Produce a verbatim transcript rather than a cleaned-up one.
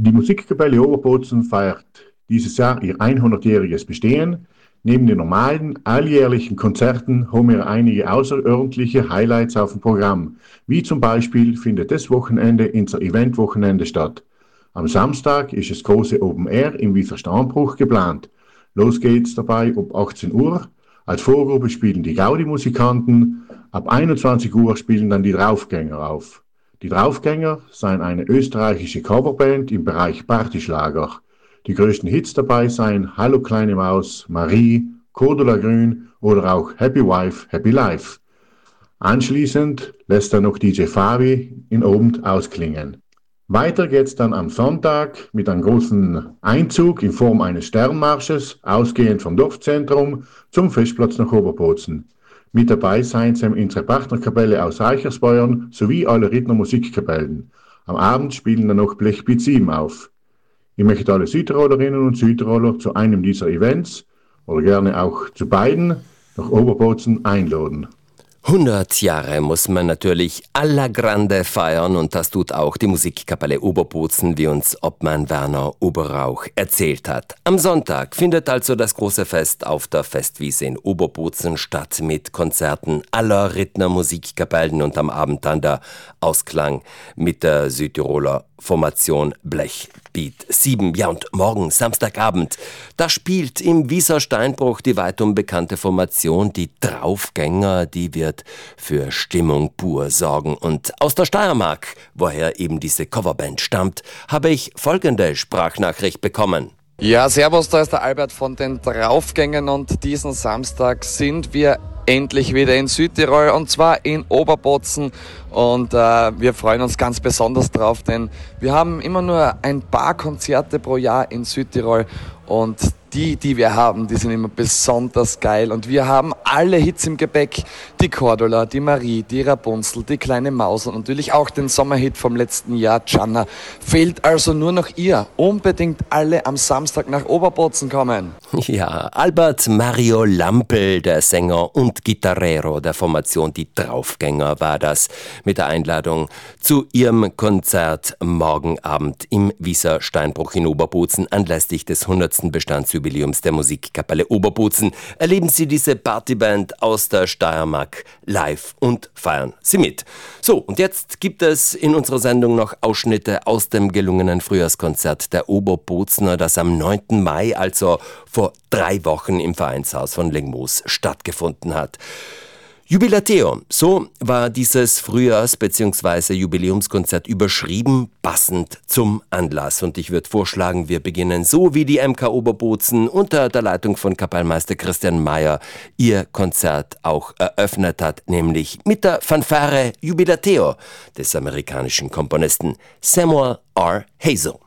Die Musikkapelle Oberbozen feiert dieses Jahr ihr hundertjähriges Bestehen. Neben den normalen, alljährlichen Konzerten haben wir einige außerordentliche Highlights auf dem Programm. Wie zum Beispiel findet das Wochenende unser Eventwochenende statt. Am Samstag ist das große Open Air im Wieser Steinbruch geplant. Los geht's dabei um achtzehn Uhr. Als Vorgruppe spielen die Gaudi-Musikanten. Ab einundzwanzig Uhr spielen dann die Draufgänger auf. Die Draufgänger seien eine österreichische Coverband im Bereich Partyschlager. Die größten Hits dabei seien Hallo kleine Maus, Marie, Cordula Grün oder auch Happy Wife, Happy Life. Anschließend lässt er noch D J Fabi in Abend ausklingen. Weiter geht's dann am Sonntag mit einem großen Einzug in Form eines Sternmarsches, ausgehend vom Dorfzentrum zum Festplatz nach Oberbozen. Mit dabei seien unsere Partnerkapelle aus Reichersbeuern sowie alle Rittner Musikkapellen. Am Abend spielen dann noch Blechbeat sieben auf. Ich möchte alle Südtirolerinnen und Südtiroler zu einem dieser Events oder gerne auch zu beiden nach Oberbozen einladen. hundert Jahre muss man natürlich alla grande feiern und das tut auch die Musikkapelle Oberbozen, wie uns Obmann Werner Oberrauch erzählt hat. Am Sonntag findet also das große Fest auf der Festwiese in Oberbozen statt mit Konzerten aller Rittner Musikkapellen und am Abend dann der Ausklang mit der Südtiroler Formation Blechbeat sieben. Ja, und morgen, Samstagabend, da spielt im Wieser Steinbruch die weit unbekannte Formation Die Draufgänger, die wird für Stimmung pur sorgen. Und aus der Steiermark, woher eben diese Coverband stammt, habe ich folgende Sprachnachricht bekommen. Ja, servus, da ist der Albert von den Draufgängern und diesen Samstag sind wir endlich wieder in Südtirol und zwar in Oberbozen und äh, wir freuen uns ganz besonders drauf, denn wir haben immer nur ein paar Konzerte pro Jahr in Südtirol und die, die wir haben, die sind immer besonders geil und wir haben alle Hits im Gepäck, die Cordula, die Marie, die Rapunzel, die kleine Maus und natürlich auch den Sommerhit vom letzten Jahr, Gianna. Fehlt also nur noch ihr. Unbedingt alle am Samstag nach Oberbozen kommen. Ja, Albert Mario Lampel, der Sänger und Gitarrero der Formation Die Draufgänger, war das mit der Einladung zu ihrem Konzert morgen Abend im Wieser Steinbruch in Oberbozen anlässlich des hundertsten Bestandsjubiläums der Musikkapelle Oberbozen. Erleben Sie diese Partyband aus der Steiermark live und feiern Sie mit. So, und jetzt gibt es in unserer Sendung noch Ausschnitte aus dem gelungenen Frühjahrskonzert der Oberbozener, das am neunten Mai, also vor drei Wochen im Vereinshaus von Lingmoos stattgefunden hat. Jubilateo, so war dieses Frühjahrs- bzw. Jubiläumskonzert überschrieben, passend zum Anlass. Und ich würde vorschlagen, wir beginnen so, wie die M K Oberbozen unter der Leitung von Kapellmeister Christian Mayer ihr Konzert auch eröffnet hat, nämlich mit der Fanfare Jubilateo des amerikanischen Komponisten Samuel R. Hazel.